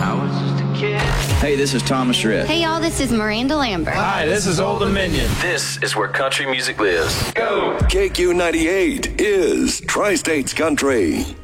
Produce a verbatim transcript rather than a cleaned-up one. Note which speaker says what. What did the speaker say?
Speaker 1: I was just a kid.
Speaker 2: Hey, this is Thomas Rhett.
Speaker 3: Hey, y'all, this is Miranda Lambert.
Speaker 4: Hi, this is Old Dominion.
Speaker 5: This is where country music lives.
Speaker 4: Go!
Speaker 6: K Q ninety-eight is Tri-States Country.